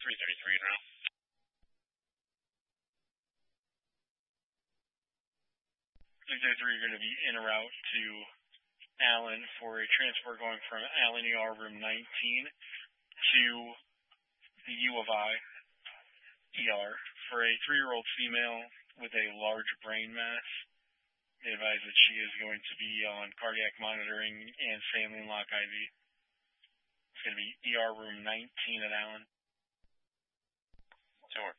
333 en route. 333, you're going to be en route to Allen for a transport going from Allen ER room 19 to the U of I ER for a 3-year-old female with a large brain mass. They advise that she is going to be on cardiac monitoring and saline lock IV. It's going to be ER room 19 at Allen. Sure.